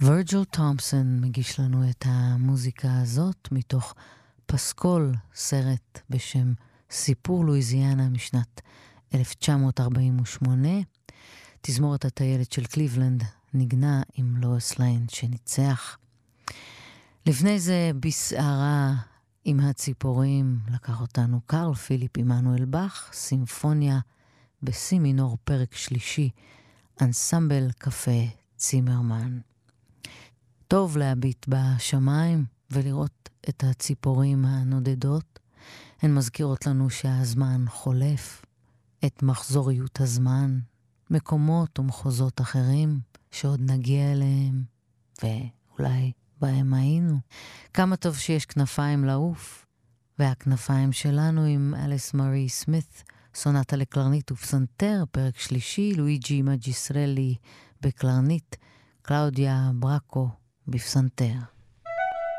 וירג'יל תומפסון מגיש לנו את המוזיקה הזאת מתוך פסקול, סרט בשם סיפור לואיזיאנה משנת 1948. תזמורת הטיילת של קליבלנד נגנה עם לואיס ליין שניצח. לפני זה בסערה עם הציפורים לקח אותנו קרל פיליפ עמנואל באך, סימפוניה בסי מינור פרק שלישי, אנסמבל קפה צימרמן. טוב להביט בשמיים ולראות את הציפורים הנודדות. הן מזכירות לנו שהזמן חולף, את מחזוריות הזמן, מקומות ומחוזות אחרים שעוד נגיע אליהם, ואולי בהם היינו. כמה טוב שיש כנפיים לעוף, והכנפיים שלנו עם אליס מארי סמית, סונטה לקלרנית ופסנתר, פרק שלישי, לואיג'י מג'יסרלי בקלרנית, קלאודיה ברקו בפסנתר.